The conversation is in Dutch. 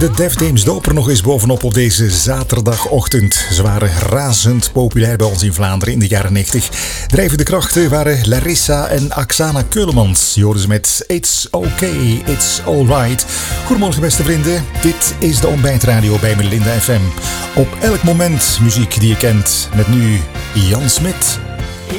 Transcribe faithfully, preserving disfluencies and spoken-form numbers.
De Def Dames dopen nog eens bovenop op deze zaterdagochtend. Ze waren razend populair bij ons in Vlaanderen in de jaren negentig. Drijvende krachten waren Larissa en Aksana Keulemans. Je hoorde ze met It's Okay, It's Alright. Goedemorgen beste vrienden, dit is de ontbijtradio bij Melinda F M. Op elk moment muziek die je kent. Met nu Jan Smit.